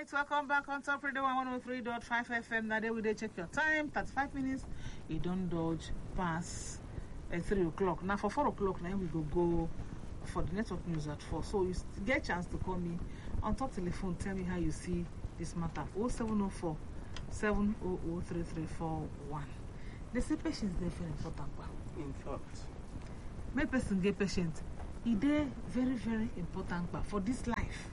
welcome back on Top Radio 103.5 FM. Now, day we dey check your time, 35 minutes. You don't dodge past 3 o'clock. Now, for 4 o'clock, now we go for the network news at 4. So, you get a chance to call me on top telephone. Tell me how you see this matter. 0704 700 3341. They say patience is very important. In fact, make person get patient. It is very, very important for this life.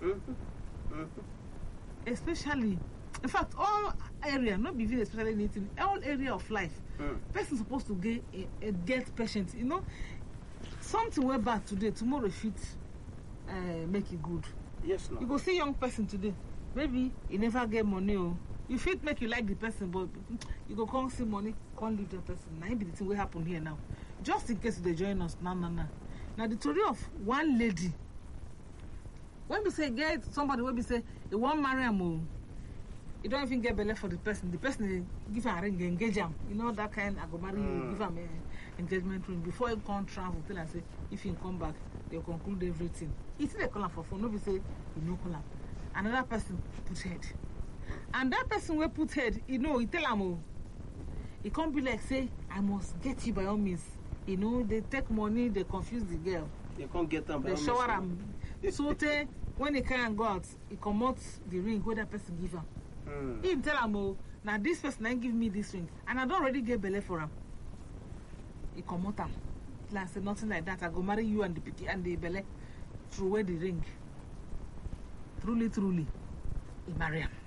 Especially, in fact, all area, not even especially anything, all area of life, person supposed to get patient. You know, something way bad today, tomorrow fit make it good. Yes, no. You go see young person today, maybe he never get money. Or you fit make you like the person, but you go come see money, can't leave the person. Now, be the thing will happen here now. Just in case they join us, Now, the story of one lady. When we say get somebody, when we say you want marry him, you don't even get belay for the person. The person give her a ring, engage him. You know that kind. I go marry you, give him an engagement ring before he come travel. Tell and say if he come back, they'll conclude everything. It's they call him for phone. Nobody say you know call him. Another person put head, and that person will put head. You know, he tell him, he can't be like say I must get you by all means. You know, they take money, they confuse the girl. They can't get them by they shower him. So when he can't go out, he come out the ring where that person give him. He tell him, now this person ain't give me this ring, and I don't already get belay for him. He come out him. Like say nothing like that. I go marry you and the pity and the belay through where the ring. Truly, he marry him.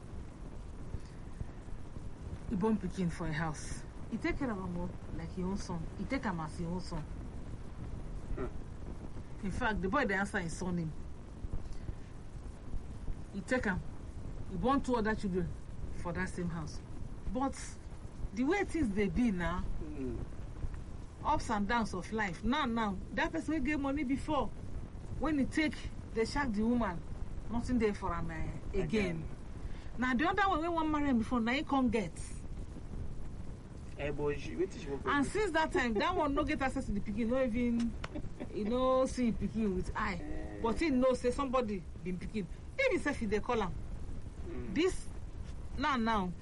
He born picking for a house. He take care of him like his own son. He take him as his own son. In fact, the boy they answer his son name. He take him. He born 2 other children for that same house. But the way things they be now, ups and downs of life. Now, that person will get money before. When he take, they shack the woman. Nothing there for him again. Now the other one, when one marry him before, now he can't get. And since that time, that one no get access to the pikin, no even see pikin with eye. But he knows say somebody been pikin. If himself they call him. This now,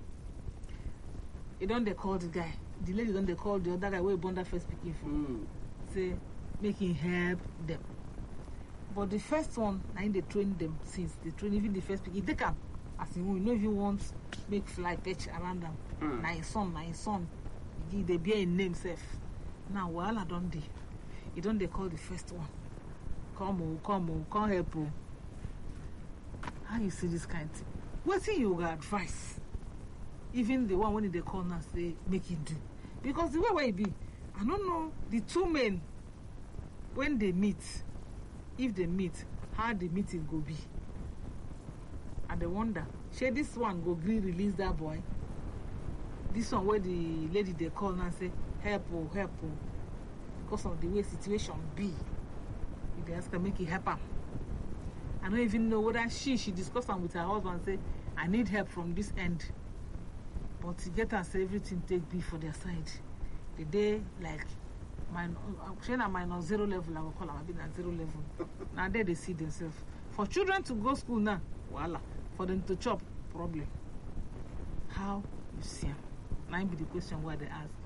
he don't they call the guy. The lady don't they call the other guy where he born that first pikin for. Say make him help them. But the first one, now they train them since they train even the first pikin. They come as in we know if you want make fly pitch around them. Na his son. They be a name safe. Now while I don't they. You don't they call the first one. Come help you. How you see this kind of thing? What thing you got advice? Even the one when they call now say make it do. Because the way it be, I don't know the two men when they meet, if they meet, how the meeting go be. And they wonder, should this one go green release that boy? This one where the lady they call now say help. Because of the way situation be. If they ask her make it help her. I don't even know whether she discussed with her husband say I need help from this end. But to get her say everything take be for their side. The day like minus 0 level, I will call them at 0 level. Now there they see themselves. For children to go school now, voila. For them to chop, problem. How you see them? Now be the question why they ask.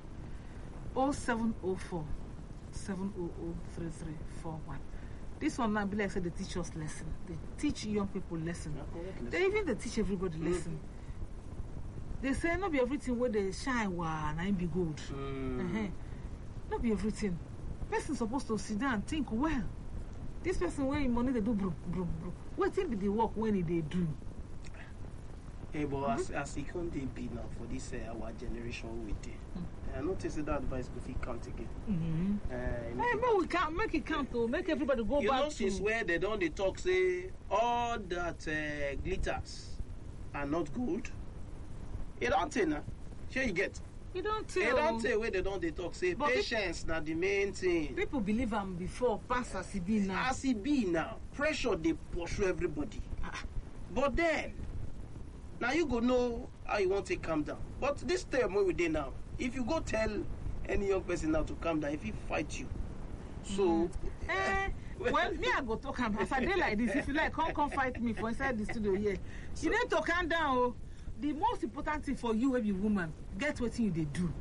0704 700 3341. This one now be like say they teach us lesson. They teach young people lesson. They teach everybody lesson. They say not be everything where they shine and be good. Not be everything. Person supposed to sit down and think well. This person where money they do bro. What thing be the work when they do? Hey, but as it can't be now for this our generation with it. I notice that advice if he count again. But we can't make it count to make everybody go back. You notice where they talk say all that glitters are not good. You don't say now. Sure you get. You don't tell. You don't say where they talk say but patience now the main thing. People believe them before pass as it be now. As it be now, pressure they pursue everybody. But then now you go know how you want to calm down. But this time where we dey now, if you go tell any young person now to calm down, if he fight you, so Well, me, I go talk am. As I dey like this, if you like, come fight me for inside the studio here. You need to calm down. Oh. The most important thing for you, every woman, get what you they do.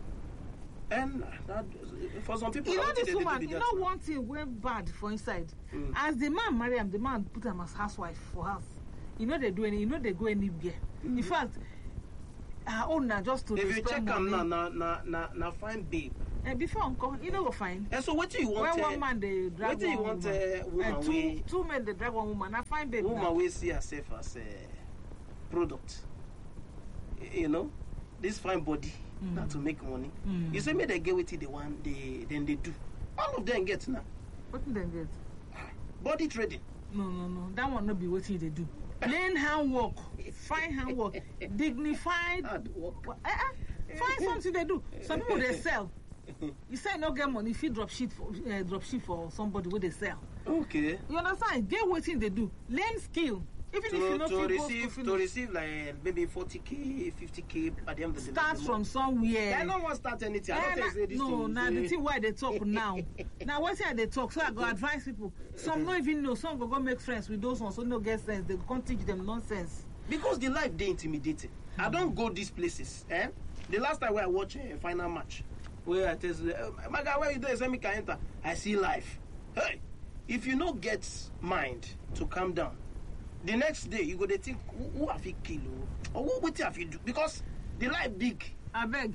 And that, for some people, You know this woman, you know one thing went bad for inside. As the man marry him, the man put him as housewife for house. You know they do any, you know they go anywhere. In fact, her own na just to. If you check them na fine babe. And before uncle, you know go fine. And so what do you want? When one man they drag what do you one want woman. woman Two men they drag one woman. I find babe. Woman will see herself as a product. You know, this fine body not to make money. You say me they get what they want, then they do. All of them get now. What do they get? Body trading. No. That one not be what they do. Learn handwork, fine handwork, dignified. Hard work. Find something they do. Some people they sell. You say no get money if you drop shit for somebody where they sell. Okay. You understand? Get what they do. Learn skill. Even if you know to receive like maybe 40K, 50K at the end of the day. Start from somewhere. I don't want to start anything. I don't say this. No, now the thing why they talk now. Now what say they talk? So I go advise people. Some don't even know. Some go make friends with those ones so no get sense. They can't teach them nonsense. Because the life they intimidating. I don't go these places. The last time where I watch a final match, where I tell you, my guy, where you doing? Send me can enter. I see life. Hey, if you no get mind to calm down, the next day you go to think who have you killed or what have you do? Because the life big. I beg.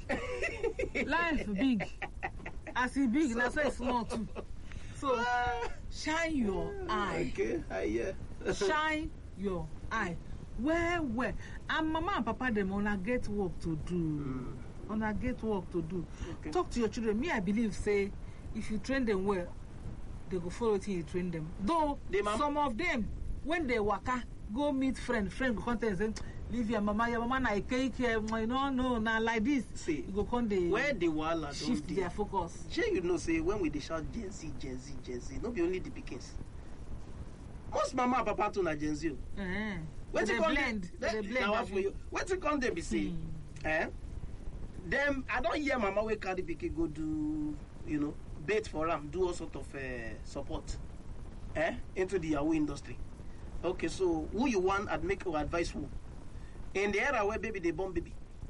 Life big. As it big, that's why it's small too. So shine your eye. Okay, yeah. Shine your eye. Where? And mama and papa them on a get work to do. On a get work to do. Okay. Talk to your children. Me, I believe, say, if you train them well, they go follow till you train them. Though some of them, when they waka, go meet friend go come tell them, leave your mama na cake here, no, now like this. See, you go come they where the wala shift their focus. Sure, you know, say when we they shout Gen Z, not be only the pickings. Most mama and papa to na Gen Z. When they blend, what you come they be say? Them I don't hear mama we carry pikin go do, bait for them, do all sort of support, into the Yahoo industry. Okay, so who you want and make your advice who? In the era where baby they born baby,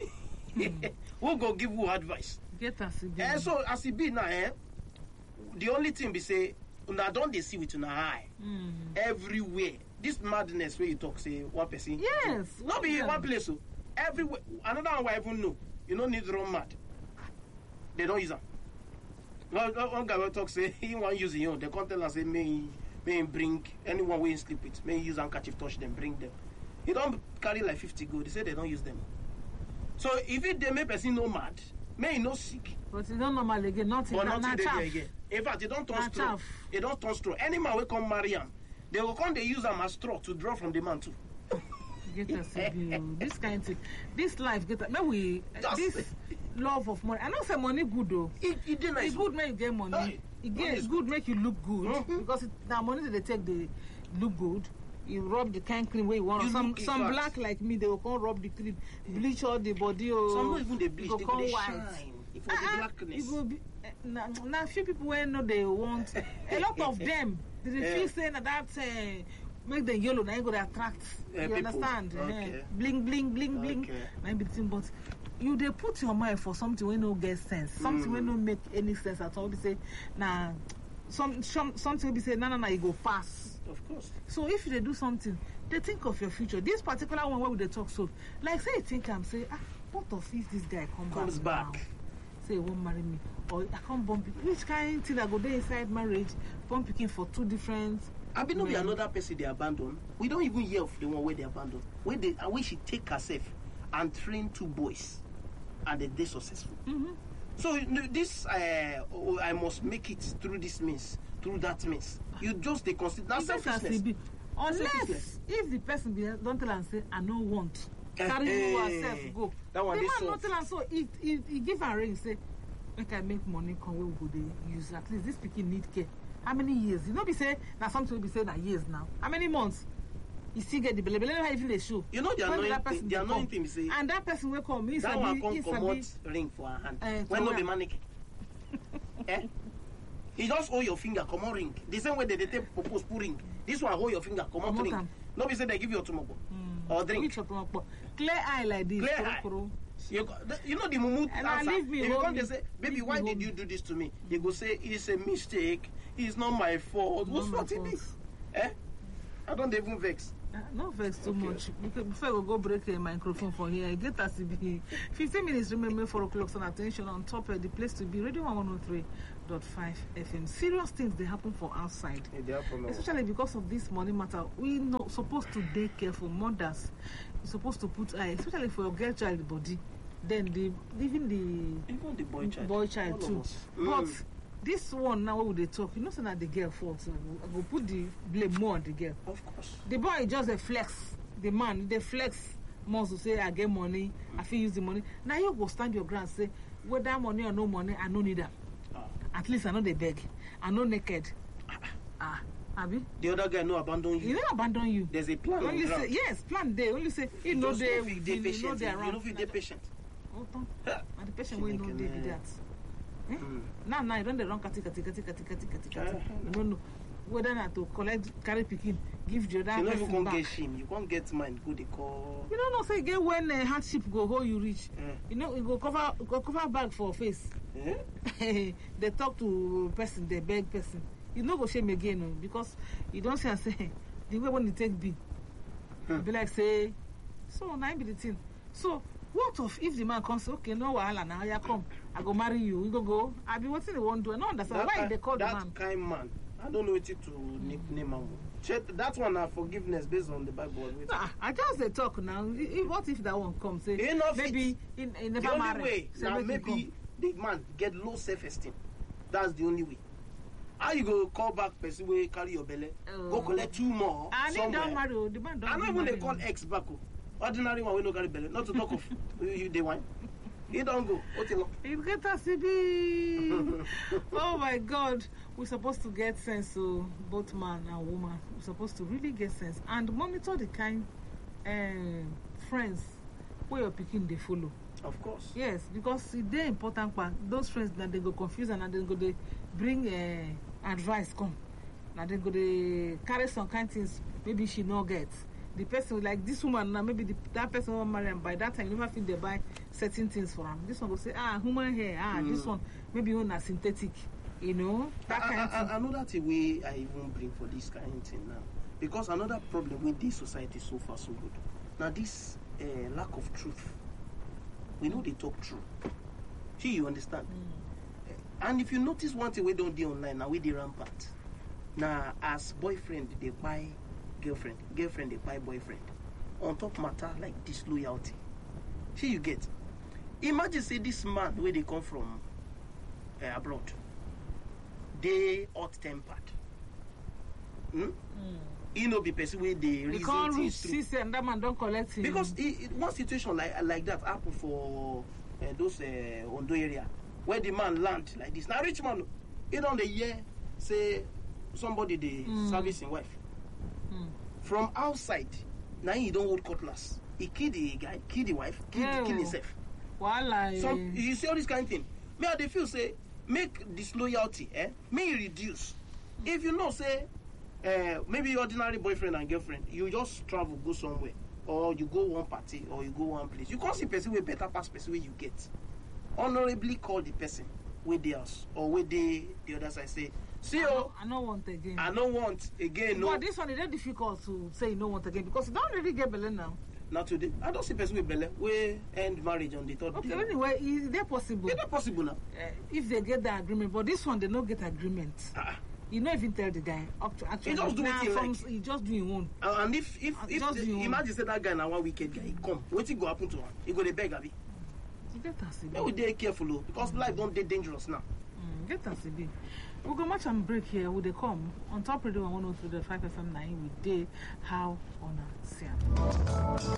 who go give you advice? Get us again. So as it be now, the only thing be say, una don't they see with una eye everywhere. This madness where you talk say one person. Yes. Not be one place. So everywhere. Another one I even know. You don't need run mad. They don't use them. One guy will talk say he want use it. They come tell and say may bring anyone we sleep with. May use handkerchief touch them, bring them. He don't carry like 50 gold. They say they don't use them. So if they make person no mad, may he no sick. But you don't normal again. Nothing. But nothing they again. In fact, they don't turn straw. They don't turn straw. Any man will come marry him. They will come. They use them as straw to draw from the man too. Get us this kind of thing. This life get maybe this love of money. I don't say money good though. It nice. It's good make you get money. It's good make you look good because now money they take they look good. You rub the kind cream where you want. Some black like me they will come rub the cream, bleach all the body. Some not even they bleach. They go white. Shine. For the blackness. It will be now few people when know they want a lot of them. They feel saying that. Make them yellow, now you go to attract. You people. Understand? Okay. Bling, bling, bling, bling. Maybe thing, but you they put your mind for something when no get sense, something when no make any sense at all. They say, nah, something be say, no, you go pass. Of course. So if they do something, they think of your future. This particular one, where would they talk so? Like say, think I'm say, what of if this guy comes back? Now? Say, he won't marry me, or I can't bump it. Which kind of thing I go there inside marriage, bump picking for two different. I be no be another person they abandon. We don't even hear of the one where they abandon. Where she take herself and train 2 boys, and they successful. So this I must make it through this means, through that means. You just they consider that selfishness. Unless if the person don't tell and say I no want carry you yourself go. That one the man not tell and so he give a ring say make I make money come where we go they use at least this pikin need care. How many years? You know, be say now something will be saying that years now. How many months? You still get the belly even they show. You know the annoying thing is say. And that person will come. That one come ring for her hand. When no be mannequin. He just hold your finger, come on ring. The same way they take propose put ring. This one hold your finger, come on ring. No be say they give you automobile or drink. Clear eye like this. Clear eye. You know the mumu answer. If you come, they say, baby, why did you do this to me? They go say, it's a mistake. It's not my fault. What's what it is? Eh? I don't even vex. Not vex too much. Before we go break the microphone for here, I get us to be 15 minutes. Remember 4 o'clock. So attention on top of the place to be. Radio 103.5 FM. Serious things they happen for outside, especially because of this money matter. We not supposed to take care for mothers. You're supposed to put eye, especially for your girl child body. Then even the boy child too. But this one now when they talk, you know, so that the girl fault. So I go put the blame more on the girl. Of course. The boy is just a flex. The man, they flex more to say I get money, I feel use the money. Now you go stand your ground, say whether money or no money, I no need that. At least I know they beg. I know naked. Abi? The other guy no abandon you. He don't abandon you. There's a plan. Only say yes, plan there. Only say he know they around. You know if they patient. And the patient will know they be that. Now you don't the wrong kati. You don't know whether not to collect carry pikin, give the other. You know you can't get shame. You can't get mine. Go they call. You don't know say get when hardship go hold you reach. You know you go cover bag for face. They talk to person, they beg person. You no go shame again, because you don't say the way when you take be. Be like say, so now be the thing. So what if the man comes, okay, no wahala now, you come, I go marry you, we go. I be what's in the one do. I don't understand why they call the man. That kind man, I don't know what to nickname him. That one are forgiveness based on the Bible. Nah, I just talk now. What if that one comes? Say maybe he never the only marry. Way, now maybe the man get low self-esteem. That's the only way. How you go call back person wey carry your belly? Go collect 2 more. And he don't marry. The man don't. I know when they call ex back. Ordinary one wey no carry belly. Not to talk of you the one. He don't go. You get a CB. Oh my God. We're supposed to get sense, so both man and woman. We're supposed to really get sense and monitor the kind friends where your picking they follow. Of course. Yes, because it's the important part. Those friends that they go confuse and they go they bring advice come. Now they go they carry some kind of things maybe she no get. The person like this woman now maybe that person will marry and by that time you never feel they buy certain things for him. This one go say human hair this one maybe on a synthetic, you know that kind of thing. Another thing way I even bring for this kind of thing now, because another problem with this society so far so good. Now this lack of truth. We know they talk true. See, you understand? And if you notice one thing we don't do online, now we do rampant. Now, as boyfriend, they buy girlfriend. Girlfriend, they buy boyfriend. On top matter like disloyalty. See, you get. Imagine, say, this man, where they come from abroad, they hot-tempered. You know, be person where they reason things through. And that man don't collect him. Because one situation like that happened for those Ondo area, where the man land like this. Now, rich man, he don't the year say somebody they servicing wife. From outside, now he don't hold cutlass. He kill the guy, kill the wife, kill himself. You see all this kind of thing. Me, they feel say make disloyalty, may reduce. If you know say. Maybe ordinary boyfriend and girlfriend, you just travel, go somewhere, or you go one party, or you go one place. You can't see person with better pass person where you get. Honorably call the person with theirs, or with the other side say, see you. I don't want again. I don't want again. No. But this one is very difficult to say you don't want again because you don't really get belly now. Not today. I don't see person with belly. We end marriage on the 3rd day. Okay, anyway, is that possible? Is that possible now? If they get the agreement, but this one they don't get agreement. You don't even tell the guy. Actually, he just do it like. He just do his own. And if imagine say that guy now one wicked guy, he come. What go happen to him? He go to beg, abi. We dey careful because life don't dey dangerous now. Get us a bit. We'll go match and break here. Will they come on top radio 103.5 FM 9 with day how on a